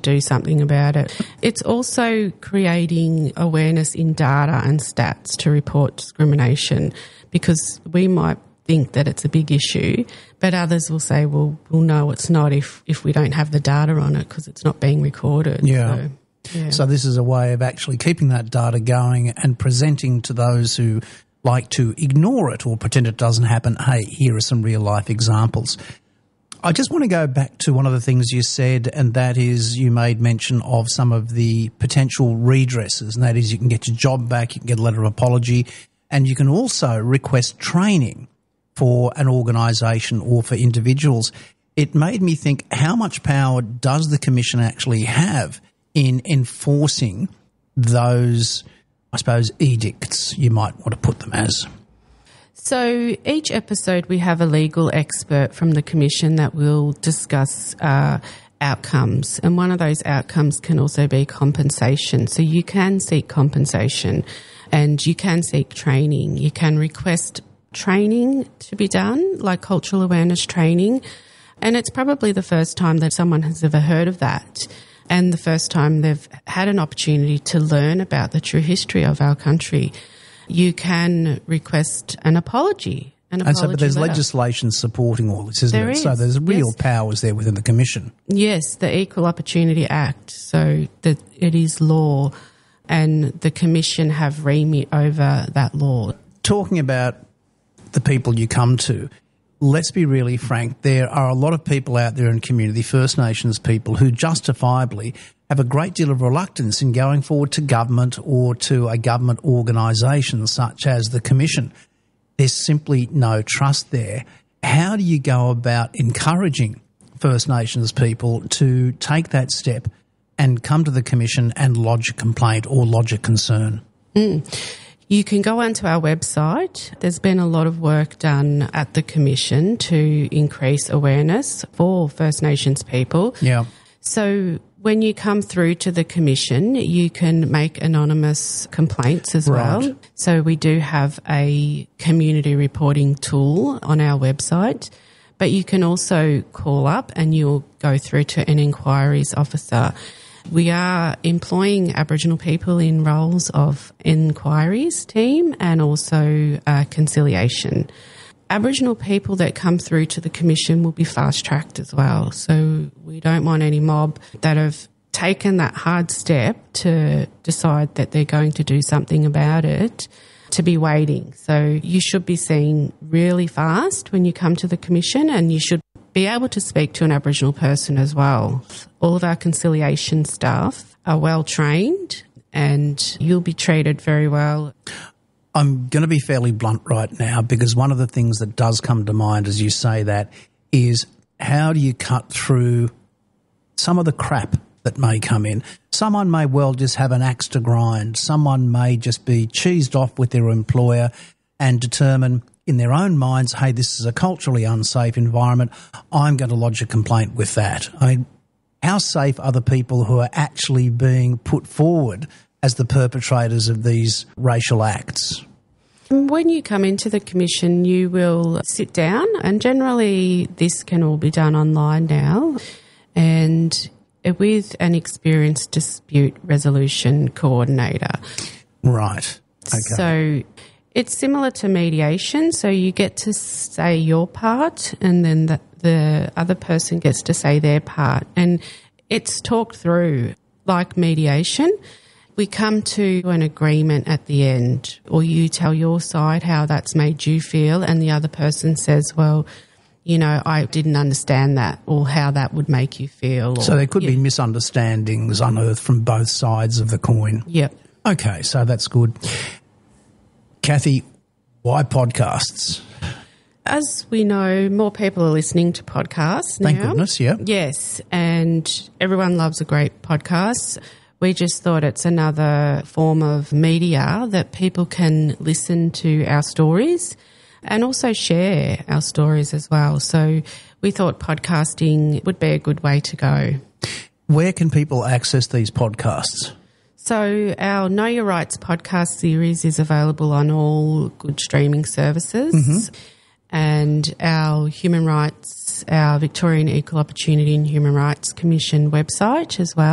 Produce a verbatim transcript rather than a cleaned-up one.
do something about it. It's also creating awareness in data and stats to report discrimination, because we might think that it's a big issue, but others will say, well, we'll know it's not if, if we don't have the data on it because it's not being recorded. Yeah. So, yeah. So this is a way of actually keeping that data going and presenting to those who like to ignore it or pretend it doesn't happen, hey, here are some real-life examples. I just want to go back to one of the things you said, and that is you made mention of some of the potential redresses, and that is you can get your job back, you can get a letter of apology, and you can also request training for an organisation or for individuals. It made me think, how much power does the Commission actually have in enforcing those, I suppose, edicts, you might want to put them as? So each episode we have a legal expert from the Commission that will discuss uh, outcomes, and one of those outcomes can also be compensation. So you can seek compensation and you can seek training. You can request training to be done, like cultural awareness training, and it's probably the first time that someone has ever heard of that, and the first time they've had an opportunity to learn about the true history of our country. You can request an apology. An apology and so, but there's letter. legislation supporting all this, isn't there it? Is. So there's real yes. powers there within the Commission. Yes, the Equal Opportunity Act. So that it is law, and the Commission have remit over that law. Talking about the people you come to, let's be really frank, there are a lot of people out there in community, First Nations people, who justifiably have a great deal of reluctance in going forward to government or to a government organisation such as the Commission. There's simply no trust there. How do you go about encouraging First Nations people to take that step and come to the Commission and lodge a complaint or lodge a concern? Mm. You can go onto our website. There's been a lot of work done at the Commission to increase awareness for First Nations people. Yeah. So when you come through to the Commission, you can make anonymous complaints as Right. well. So we do have a community reporting tool on our website, but you can also call up and you'll go through to an inquiries officer. We are employing Aboriginal people in roles of inquiries team and also uh, conciliation. Aboriginal people that come through to the Commission will be fast-tracked as well. So we don't want any mob that have taken that hard step to decide that they're going to do something about it to be waiting. So you should be seen really fast when you come to the Commission, and you should be able to speak to an Aboriginal person as well. All of our conciliation staff are well trained and you'll be treated very well. I'm going to be fairly blunt right now, because one of the things that does come to mind as you say that is, how do you cut through some of the crap that may come in? Someone may well just have an axe to grind. Someone may just be cheesed off with their employer and determine in their own minds, hey, this is a culturally unsafe environment, I'm going to lodge a complaint with that. I mean, how safe are the people who are actually being put forward as the perpetrators of these racial acts? When you come into the Commission, you will sit down, and generally this can all be done online now, and with an experienced dispute resolution coordinator. Right. Okay. So it's similar to mediation, so you get to say your part and then the, the other person gets to say their part. And it's talked through like mediation. We come to an agreement at the end, or you tell your side how that's made you feel, and the other person says, well, you know, I didn't understand that, or how that would make you feel. Or, so there could yeah. be misunderstandings unearthed from both sides of the coin. Yep. Okay, so that's good. Kathy, why podcasts? As we know, more people are listening to podcasts now. Thank goodness, yeah. Yes, and everyone loves a great podcast. We just thought it's another form of media that people can listen to our stories and also share our stories as well. So we thought podcasting would be a good way to go. Where can people access these podcasts? So our Know Your Rights podcast series is available on all good streaming services. Mm-hmm. And our human rights, our Victorian Equal Opportunity and Human Rights Commission website as well.